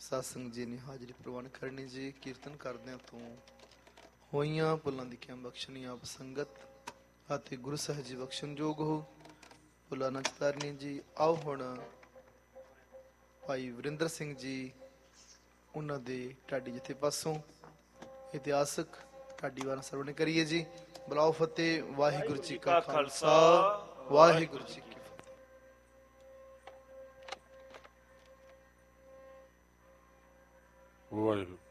ਸਤਸੰਗ ਜੀ ਨੇ ਹਾਜ਼ਰੀ ਪ੍ਰਵਾਨ ਕਰਨੀ ਜੀ। ਕੀਰਤਨ ਕਰਦਿਆਂ ਤੋਂ ਹੋਈਆਂ ਭੁੱਲਾਂ ਦੀ ਕਿਆ ਬਖਸ਼ਣੀ ਆਪ ਸੰਗਤ ਅਤੇ ਗੁਰੂ ਸਾਹਿਬ ਜੀ ਬਖਸ਼ਣਯੋਗ ਹੋ। ਭੁੱਲਾਂ ਨਾ ਚਤਾਰਨੀ ਜੀ। ਆਓ ਹੁਣ ਭਾਈ ਵਰਿੰਦਰ ਸਿੰਘ ਜੀ ਉਹਨਾਂ ਦੇ ਢਾਡੀ ਜਿੱਥੇ ਪਾਸੋਂ ਇਤਿਹਾਸਕ ਢਾਡੀ ਵਾਰਾਂ ਸਰਵਣ ਕਰੀਏ ਜੀ। ਬੁਲਾਓ ਫਤਿਹ। ਵਾਹਿਗੁਰੂ ਜੀ ਕਾ ਖਾਲਸਾ, ਵਾਹਿਗੁਰੂ ਜੀ ਕੀ ਫਤਿਹ। ਵਾਹਿਗੁਰੂ।